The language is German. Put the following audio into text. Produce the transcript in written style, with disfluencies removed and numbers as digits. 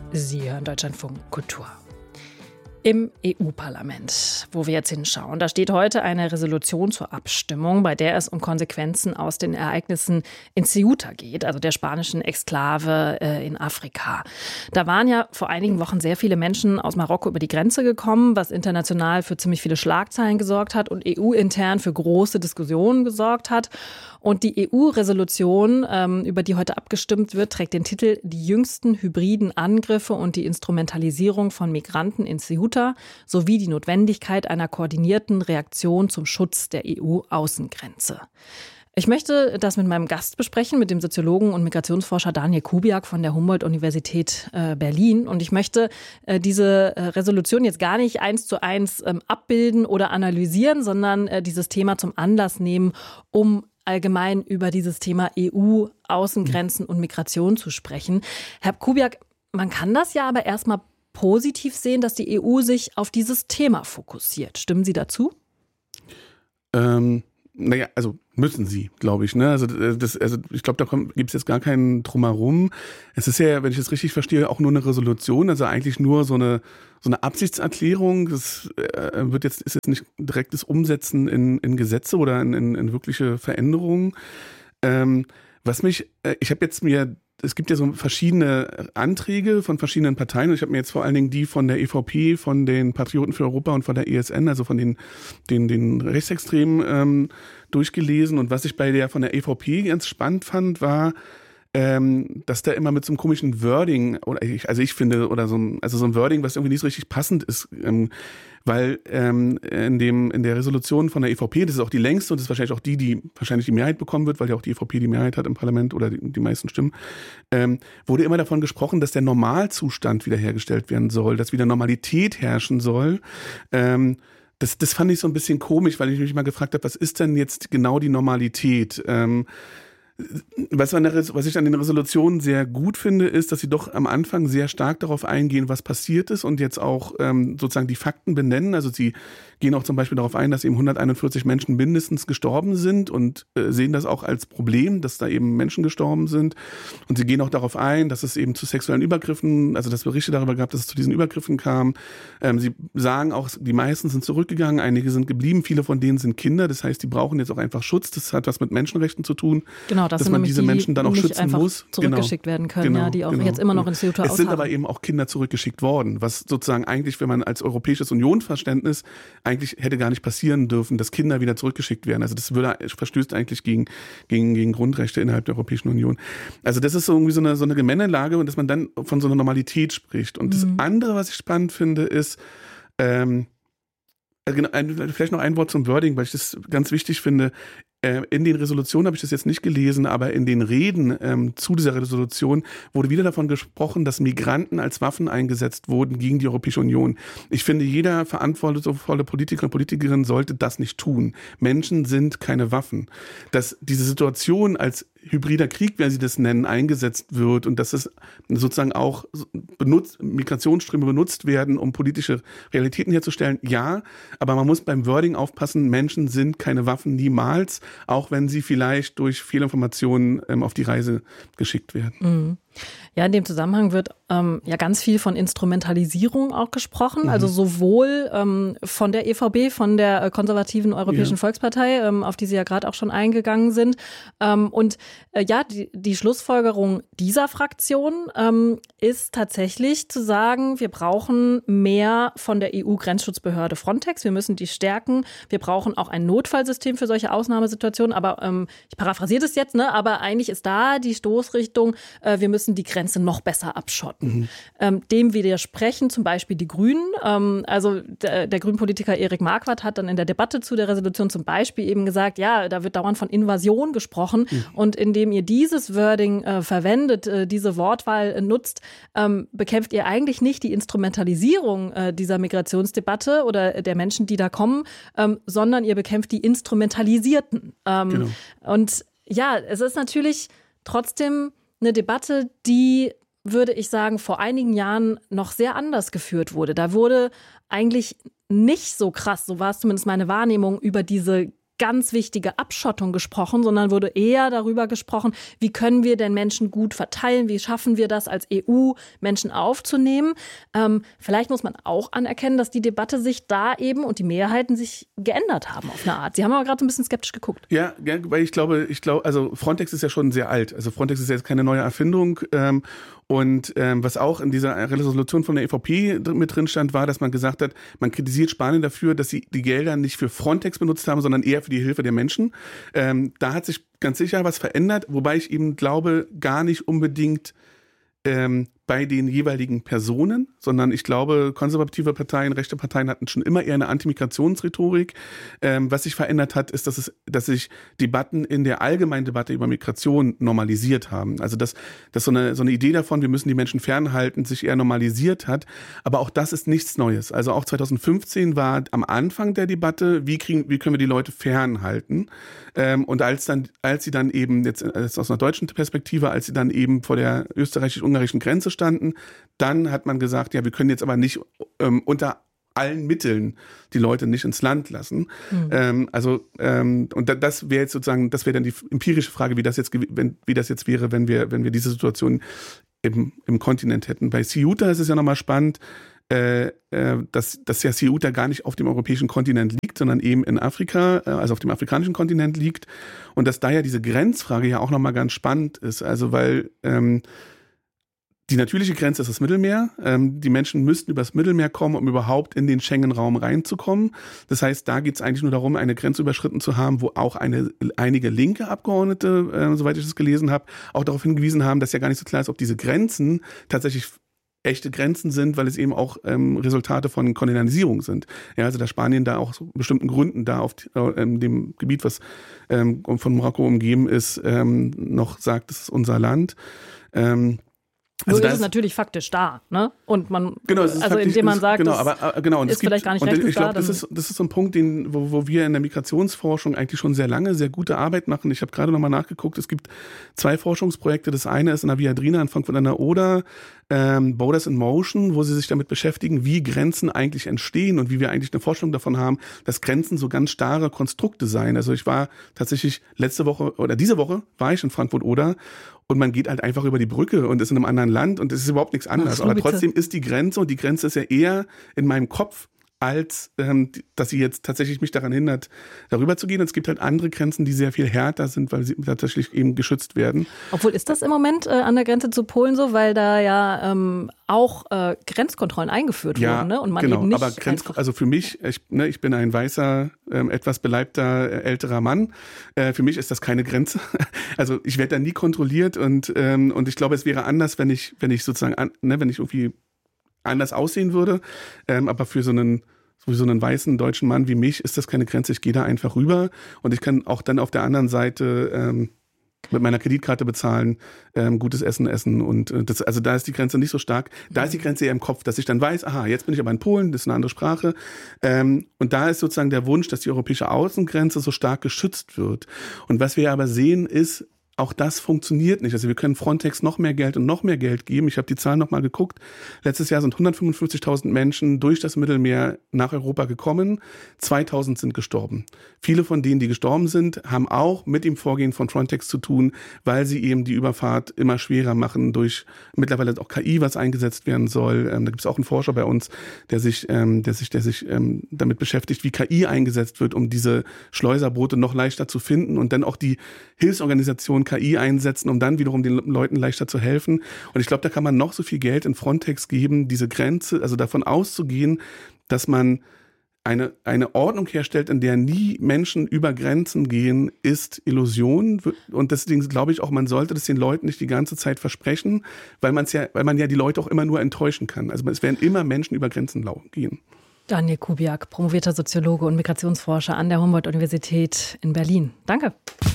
Sie hören Deutschlandfunk Kultur. Im EU-Parlament, wo wir jetzt hinschauen, da steht heute eine Resolution zur Abstimmung, bei der es um Konsequenzen aus den Ereignissen in Ceuta geht, also der spanischen Exklave in Afrika. Da waren ja vor einigen Wochen sehr viele Menschen aus Marokko über die Grenze gekommen, was international für ziemlich viele Schlagzeilen gesorgt hat und EU-intern für große Diskussionen gesorgt hat. Und die EU-Resolution, über die heute abgestimmt wird, trägt den Titel „Die jüngsten hybriden Angriffe und die Instrumentalisierung von Migranten in Ceuta sowie die Notwendigkeit einer koordinierten Reaktion zum Schutz der EU-Außengrenze." Ich möchte das mit meinem Gast besprechen, mit dem Soziologen und Migrationsforscher Daniel Kubiak von der Humboldt-Universität Berlin. Und ich möchte diese Resolution jetzt gar nicht 1:1 abbilden oder analysieren, sondern dieses Thema zum Anlass nehmen, um allgemein über dieses Thema EU, Außengrenzen und Migration zu sprechen. Herr Kubiak, man kann das ja aber erstmal positiv sehen, dass die EU sich auf dieses Thema fokussiert. Stimmen Sie dazu? Naja, also müssen sie, glaube ich. Ne? Also ich glaube, da gibt es jetzt gar keinen Drumherum. Es ist ja, wenn ich das richtig verstehe, auch nur eine Resolution, also eigentlich nur so eine Absichtserklärung. Das ist jetzt nicht direktes Umsetzen in Gesetze oder in wirkliche Veränderungen. Es gibt ja so verschiedene Anträge von verschiedenen Parteien und ich habe mir jetzt vor allen Dingen die von der EVP, von den Patrioten für Europa und von der ESN, also von den Rechtsextremen durchgelesen. Und was ich bei der von der EVP ganz spannend fand, war, dass da immer mit so einem komischen Wording, ich finde, so ein Wording, was irgendwie nicht so richtig passend ist, weil in der Resolution von der EVP, das ist auch die längste und das ist wahrscheinlich auch die wahrscheinlich die Mehrheit bekommen wird, weil ja auch die EVP die Mehrheit hat im Parlament oder die meisten Stimmen, wurde immer davon gesprochen, dass der Normalzustand wiederhergestellt werden soll, dass wieder Normalität herrschen soll. Das fand ich so ein bisschen komisch, weil ich mich mal gefragt habe, was ist denn jetzt genau die Normalität? Was ich an den Resolutionen sehr gut finde, ist, dass sie doch am Anfang sehr stark darauf eingehen, was passiert ist und jetzt auch sozusagen die Fakten benennen. Also sie gehen auch zum Beispiel darauf ein, dass eben 141 Menschen mindestens gestorben sind und sehen das auch als Problem, dass da eben Menschen gestorben sind. Und sie gehen auch darauf ein, dass es eben zu sexuellen Übergriffen, also dass Berichte darüber gab, dass es zu diesen Übergriffen kam. Sie sagen auch, die meisten sind zurückgegangen, einige sind geblieben, viele von denen sind Kinder. Das heißt, die brauchen jetzt auch einfach Schutz. Das hat was mit Menschenrechten zu tun. Genau, dass man diese Menschen dann auch schützen muss. Zurückgeschickt werden können, genau, die auch jetzt immer noch in Ceuta ausharren. Es sind aber eben auch Kinder zurückgeschickt worden, was sozusagen eigentlich, wenn man als europäisches Unionsverständnis eigentlich hätte gar nicht passieren dürfen, dass Kinder wieder zurückgeschickt werden. Also das verstößt eigentlich gegen Grundrechte innerhalb der Europäischen Union. Also das ist so irgendwie so eine Gemengelage und dass man dann von so einer Normalität spricht. Und das andere, was ich spannend finde, ist, vielleicht noch ein Wort zum Wording, weil ich das ganz wichtig finde. In den Resolutionen habe ich das jetzt nicht gelesen, aber in den Reden zu dieser Resolution wurde wieder davon gesprochen, dass Migranten als Waffen eingesetzt wurden gegen die Europäische Union. Ich finde, jeder verantwortungsvolle Politiker und Politikerin sollte das nicht tun. Menschen sind keine Waffen. Dass diese Situation als hybrider Krieg, wie sie das nennen, eingesetzt wird und dass es sozusagen auch Migrationsströme benutzt werden, um politische Realitäten herzustellen, ja, aber man muss beim Wording aufpassen, Menschen sind keine Waffen, niemals, auch wenn sie vielleicht durch Fehlinformationen auf die Reise geschickt werden. Mhm. Ja, in dem Zusammenhang wird ja ganz viel von Instrumentalisierung auch gesprochen, also sowohl von der EVP, von der konservativen Europäischen Volkspartei, auf die Sie ja gerade auch schon eingegangen sind. Die Schlussfolgerung dieser Fraktion ist tatsächlich zu sagen, wir brauchen mehr von der EU-Grenzschutzbehörde Frontex, wir müssen die stärken, wir brauchen auch ein Notfallsystem für solche Ausnahmesituationen, aber ich paraphrasiere das jetzt, ne? Aber eigentlich ist da die Stoßrichtung, wir müssen die Grenze noch besser abschotten. Dem widersprechen zum Beispiel die Grünen. Der Grünpolitiker Erik Marquardt hat dann in der Debatte zu der Resolution zum Beispiel eben gesagt, ja, da wird dauernd von Invasion gesprochen. Und indem ihr dieses Wording verwendet, diese Wortwahl nutzt, bekämpft ihr eigentlich nicht die Instrumentalisierung dieser Migrationsdebatte oder der Menschen, die da kommen, sondern ihr bekämpft die Instrumentalisierten. Und ja, es ist natürlich trotzdem eine Debatte, die, würde ich sagen, vor einigen Jahren noch sehr anders geführt wurde. Da wurde eigentlich nicht so krass, so war es zumindest meine Wahrnehmung, über diese ganz wichtige Abschottung gesprochen, sondern wurde eher darüber gesprochen, wie können wir denn Menschen gut verteilen, wie schaffen wir das als EU, Menschen aufzunehmen. Vielleicht muss man auch anerkennen, dass die Debatte sich da eben und die Mehrheiten sich geändert haben auf eine Art. Sie haben aber gerade ein bisschen skeptisch geguckt. Ja, weil ich glaube, also Frontex ist ja schon sehr alt. Also Frontex ist ja jetzt keine neue Erfindung. Und was auch in dieser Resolution von der EVP mit drin stand, war, dass man gesagt hat, man kritisiert Spanien dafür, dass sie die Gelder nicht für Frontex benutzt haben, sondern eher für die Hilfe der Menschen. Da hat sich ganz sicher was verändert, wobei ich eben glaube, gar nicht unbedingt bei den jeweiligen Personen, sondern ich glaube, konservative Parteien, rechte Parteien hatten schon immer eher eine Antimigrationsrhetorik. Was sich verändert hat, ist, dass sich Debatten in der allgemeinen Debatte über Migration normalisiert haben. Also dass so eine Idee davon, wir müssen die Menschen fernhalten, sich eher normalisiert hat. Aber auch das ist nichts Neues. Also auch 2015 war am Anfang der Debatte, wie können wir die Leute fernhalten? Und als sie dann eben jetzt aus einer deutschen Perspektive, als sie dann eben vor der österreichisch-ungarischen Grenze standen, dann hat man gesagt, ja, wir können jetzt aber nicht unter allen Mitteln die Leute nicht ins Land lassen. Und das wäre jetzt sozusagen, das wäre dann die empirische Frage, wie das jetzt wäre, wenn wir diese Situation im Kontinent hätten. Bei Ceuta ist es ja nochmal spannend, dass ja Ceuta gar nicht auf dem europäischen Kontinent liegt, sondern eben in Afrika, also auf dem afrikanischen Kontinent liegt. Und dass da ja diese Grenzfrage ja auch nochmal ganz spannend ist. Also weil die natürliche Grenze ist das Mittelmeer. Die Menschen müssten übers Mittelmeer kommen, um überhaupt in den Schengen-Raum reinzukommen. Das heißt, da geht es eigentlich nur darum, eine Grenze überschritten zu haben, wo auch einige linke Abgeordnete, soweit ich das gelesen habe, auch darauf hingewiesen haben, dass ja gar nicht so klar ist, ob diese Grenzen tatsächlich echte Grenzen sind, weil es eben auch Resultate von Kolonialisierung sind. Ja, also dass Spanien da auch aus bestimmten Gründen da auf dem Gebiet, was von Marokko umgeben ist, noch sagt, das ist unser Land. Also ist es natürlich faktisch da, ne? Und man, genau, indem man sagt, und ist vielleicht gar nicht rechtens da. Ich glaube, das ist so ein Punkt, wo wir in der Migrationsforschung eigentlich schon sehr lange sehr gute Arbeit machen. Ich habe gerade nochmal nachgeguckt, es gibt 2 Forschungsprojekte. Das eine ist in der Viadrina in Frankfurt an der Oder, Borders in Motion, wo sie sich damit beschäftigen, wie Grenzen eigentlich entstehen und wie wir eigentlich eine Vorstellung davon haben, dass Grenzen so ganz starre Konstrukte seien. Also ich war tatsächlich diese Woche war ich in Frankfurt Oder und man geht halt einfach über die Brücke und ist in einem anderen Land und es ist überhaupt nichts anderes. Aber trotzdem ist die Grenze, und die Grenze ist ja eher in meinem Kopf, als dass sie jetzt tatsächlich mich daran hindert, darüber zu gehen. Und es gibt halt andere Grenzen, die sehr viel härter sind, weil sie tatsächlich eben geschützt werden. Obwohl, ist das im Moment an der Grenze zu Polen so, weil da ja auch Grenzkontrollen eingeführt wurden, ne? Und man eben nicht aber also für mich, ich bin ein weißer, etwas beleibter, älterer Mann. Für mich ist das keine Grenze. Also ich werde da nie kontrolliert und ich glaube, es wäre anders, wenn ich sozusagen, wenn ich irgendwie anders aussehen würde, aber für so einen weißen deutschen Mann wie mich ist das keine Grenze. Ich gehe da einfach rüber und ich kann auch dann auf der anderen Seite mit meiner Kreditkarte bezahlen, gutes Essen essen und also da ist die Grenze nicht so stark. Da ist die Grenze eher im Kopf, dass ich dann weiß, aha, jetzt bin ich aber in Polen, das ist eine andere Sprache. Und da ist sozusagen der Wunsch, dass die europäische Außengrenze so stark geschützt wird. Und was wir aber sehen ist, auch das funktioniert nicht. Also wir können Frontex noch mehr Geld geben. Ich habe die Zahlen noch mal geguckt. Letztes Jahr sind 155.000 Menschen durch das Mittelmeer nach Europa gekommen. 2.000 sind gestorben. Viele von denen, die gestorben sind, haben auch mit dem Vorgehen von Frontex zu tun, weil sie eben die Überfahrt immer schwerer machen durch mittlerweile auch KI, was eingesetzt werden soll. Da gibt es auch einen Forscher bei uns, der sich damit beschäftigt, wie KI eingesetzt wird, um diese Schleuserboote noch leichter zu finden und dann auch die Hilfsorganisation KI einsetzen, um dann wiederum den Leuten leichter zu helfen. Und ich glaube, da kann man noch so viel Geld in Frontex geben, diese Grenze, also davon auszugehen, dass man eine Ordnung herstellt, in der nie Menschen über Grenzen gehen, ist Illusion. Und deswegen glaube ich auch, man sollte das den Leuten nicht die ganze Zeit versprechen, weil man ja die Leute auch immer nur enttäuschen kann. Also es werden immer Menschen über Grenzen gehen. Daniel Kubiak, promovierter Soziologe und Migrationsforscher an der Humboldt-Universität in Berlin. Danke.